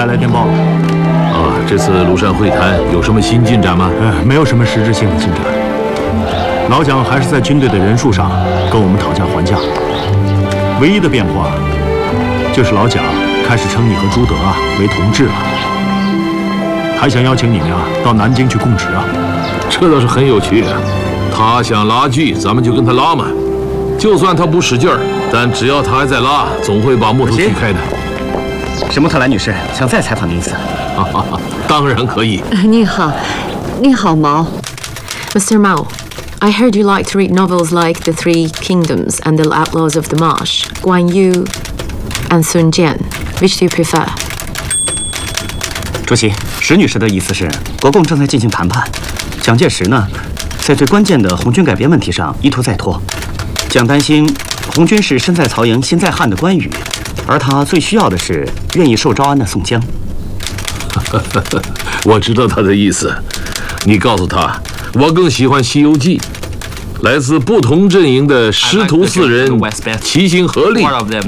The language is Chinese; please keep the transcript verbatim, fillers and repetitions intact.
来来电报了。 啊，这次庐山会谈有什么新进展吗？ 呃，没有什么实质性的进展。老蒋还是在军队的人数上跟我们讨价还价。唯一的变化，就是老蒋开始称你和朱德啊为同志了，还想邀请你们啊到南京去供职啊。 这倒是很有趣啊。他想拉锯，咱们就跟他拉嘛。就算他不使劲儿，但只要他还在拉，总会把木头锯开的。 史穆特兰女士想再采访您一次。 哈哈哈，当然可以。 你好，你好，毛。Mister Mao, I heard you like to read novels like The Three Kingdoms and The Outlaws of the Marsh, Guan Yu and Sun Jian. Which do you prefer? 主席，石女士的意思是，国共正在进行谈判，蒋介石呢，在最关键的红军改编问题上一拖再拖。蒋担心红军是身在曹营心在汉的关羽，而他最需要的是愿意受招安的宋江。 我知道他的意思，你告诉他，我更喜欢《西游记》，来自不同阵营的师徒四人齐心合力，